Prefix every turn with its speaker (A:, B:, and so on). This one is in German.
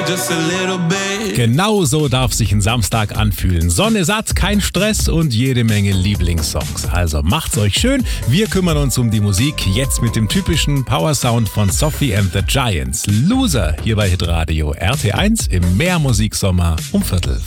A: just a little bit.
B: Genau so darf sich ein Samstag anfühlen. Sonne satt, kein Stress und jede Menge Lieblingssongs. Also macht's euch schön. Wir kümmern uns um die Musik. Jetzt mit dem typischen Power-Sound von Sophie and the Giants. Loser hier bei Hitradio RT1 im Mehrmusiksommer um 16:15.